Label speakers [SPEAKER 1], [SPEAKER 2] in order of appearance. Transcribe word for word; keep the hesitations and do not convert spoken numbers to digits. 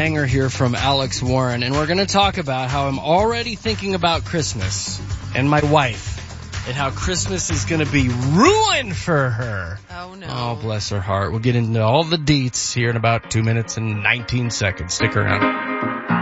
[SPEAKER 1] banger here from Alex Warren, and we're going to talk about how I'm already thinking about Christmas and my wife and how Christmas is going to be ruined for her.
[SPEAKER 2] Oh, no.
[SPEAKER 1] Oh, bless her heart. We'll get into all the deets here in about two minutes and nineteen seconds. Stick around.